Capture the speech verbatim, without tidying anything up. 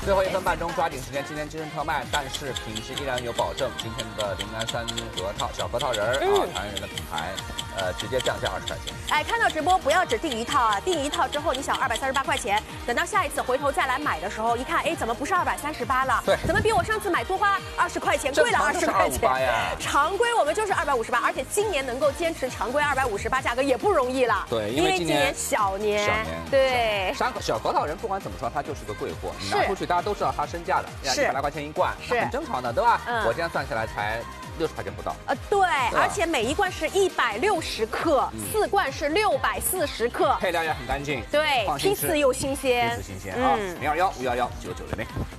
最后一分半钟，抓紧时间，今天精神特卖，但是品质依然有保证。今天的铃兰三核桃小核桃仁儿、嗯、啊，唐人的品牌，呃，直接降价二十块钱。 哎，看到直播不要只订一套啊，订一套之后你想二百三十八块钱，等到下一次回头再来买的时候，一看，哎，怎么不是二百三十八了？ 对， 怎么比我上次买多花二十块钱，贵了二十块钱？ 呀， 常规我们就是二百五十八，而且今年能够坚持常规二百五十八价格也不容易了。 对， 因为今年小年， 小年， 对， 三个小核桃仁不管怎么说，它就是个贵货，你拿出去大家都知道它身价的， 是一百来块钱一罐， 是很正常的，对吧？ 嗯， 我今天算下来才六十块钱不到。 呃，对，而且每一罐是一百六十克，四罐是六百四十克， 配料也很干净， 对，批次又新鲜， 批次新鲜啊，零二幺五幺幺九九零零。